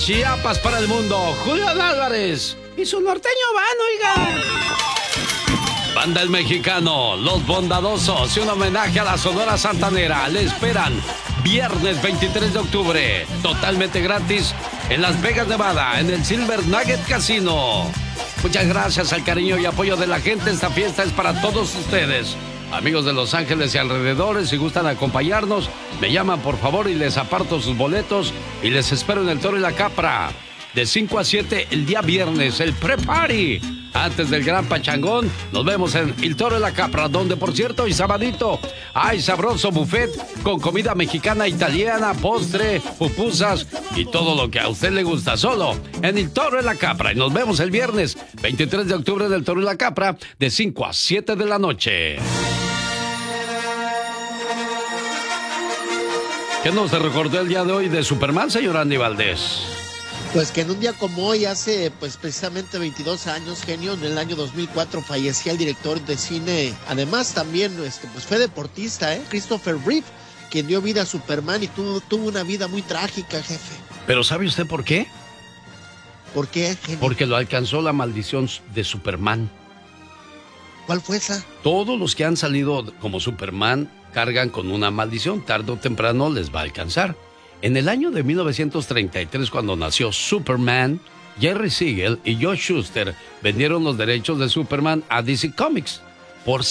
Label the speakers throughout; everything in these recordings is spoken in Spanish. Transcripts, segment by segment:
Speaker 1: Chiapas para el mundo, Julián Álvarez y su norteño van, oiga. Banda El Mexicano, Los Bondadosos y un homenaje a la Sonora Santanera. Le esperan viernes 23 de octubre, totalmente gratis, en Las Vegas, Nevada, en el Silver Nugget Casino. Muchas gracias al cariño y apoyo de la gente. Esta fiesta es para todos ustedes. Amigos de Los Ángeles y alrededores, si gustan acompañarnos, me llaman por favor y les aparto sus boletos y les espero en el Toro y la Capra. De 5 a 7 el día viernes, el pre-party. Antes del gran pachangón, nos vemos en El Toro y la Capra, donde por cierto, y sabadito, hay sabroso buffet con comida mexicana, italiana, postre, pupusas y todo lo que a usted le gusta, solo en El Toro y la Capra. Y nos vemos el viernes 23 de octubre del Toro y la Capra, de 5 a 7 de la noche. ¿Qué nos recordó el día de hoy de Superman, señor Andy Valdés?
Speaker 2: Pues que en un día como hoy, hace pues precisamente 22 años, genio, en el año 2004 fallecía el director de cine. Además también pues fue deportista, Christopher Reeve, quien dio vida a Superman y tuvo una vida muy trágica, jefe.
Speaker 1: ¿Pero sabe usted por qué?
Speaker 2: ¿Por qué, genio?
Speaker 1: Porque lo alcanzó la maldición de Superman.
Speaker 2: ¿Cuál fue esa?
Speaker 1: Todos los que han salido como Superman cargan con una maldición, tarde o temprano les va a alcanzar. En el año de 1933, cuando nació Superman, Jerry Siegel y Joe Shuster vendieron los derechos de Superman a DC Comics por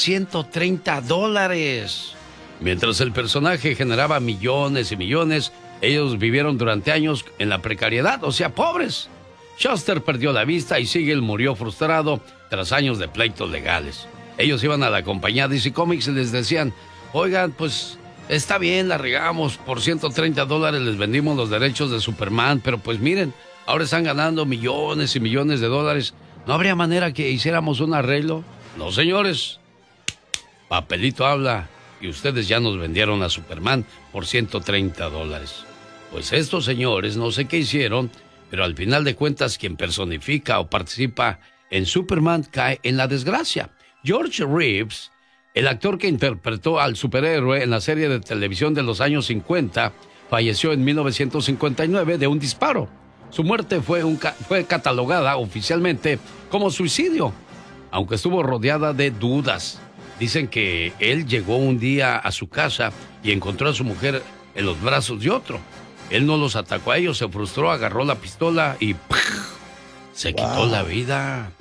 Speaker 1: $130. Mientras el personaje generaba millones y millones, ellos vivieron durante años en la precariedad, o sea, pobres. Shuster perdió la vista y Siegel murió frustrado tras años de pleitos legales. Ellos iban a la compañía DC Comics y les decían, oigan, pues está bien, la regamos, por $130 les vendimos los derechos de Superman, pero pues miren, ahora están ganando millones y millones de dólares. ¿No habría manera que hiciéramos un arreglo? No, señores. Papelito habla y ustedes ya nos vendieron a Superman por $130. Pues estos señores no sé qué hicieron, pero al final de cuentas quien personifica o participa en Superman cae en la desgracia. George Reeves, el actor que interpretó al superhéroe en la serie de televisión de los años 50, falleció en 1959 de un disparo. Su muerte fue catalogada oficialmente como suicidio, aunque estuvo rodeada de dudas. Dicen que él llegó un día a su casa y encontró a su mujer en los brazos de otro. Él no los atacó a ellos, se frustró, agarró la pistola y se quitó la vida.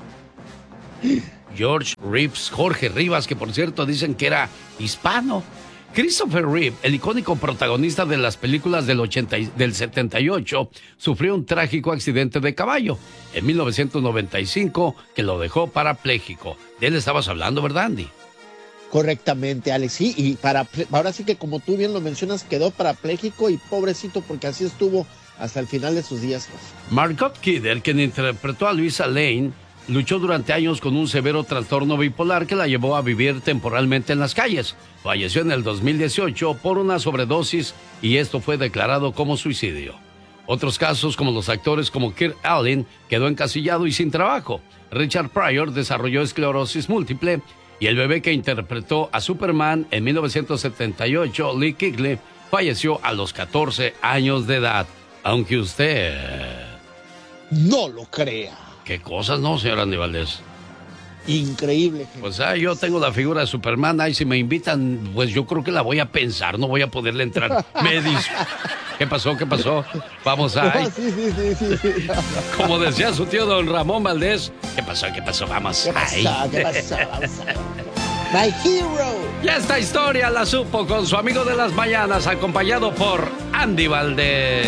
Speaker 1: Jorge Rivas, que por cierto dicen que era hispano. Christopher Reeve, el icónico protagonista de las películas del 78, sufrió un trágico accidente de caballo en 1995 que lo dejó parapléjico. De él estabas hablando, ¿verdad, Andy?
Speaker 2: Correctamente, Alex, sí, y ahora sí que como tú bien lo mencionas, quedó parapléjico y pobrecito porque así estuvo hasta el final de sus días.
Speaker 1: Margot Kidder, quien interpretó a Luisa Lane, luchó durante años con un severo trastorno bipolar que la llevó a vivir temporalmente en las calles. Falleció en el 2018 por una sobredosis y esto fue declarado como suicidio. Otros casos, como los actores como Kirk Allen, quedó encasillado y sin trabajo. Richard Pryor desarrolló esclerosis múltiple y el bebé que interpretó a Superman en 1978, Lee Kigley, falleció a los 14 años de edad. Aunque usted
Speaker 2: no lo crea.
Speaker 1: ¿Qué cosas, no, señor Andy Valdés?
Speaker 2: Increíble.
Speaker 1: Pues yo tengo la figura de Superman, y si me invitan, pues yo creo que la voy a pensar, no voy a poderle entrar. Me dice, ¿qué pasó? Vamos ahí.
Speaker 2: Sí.
Speaker 1: Como decía su tío don Ramón Valdés, ¿qué pasó? Vamos ahí.
Speaker 2: ¿Qué pasó? My hero.
Speaker 1: Ya esta historia la supo con su amigo de las mañanas, acompañado por Andy Valdés.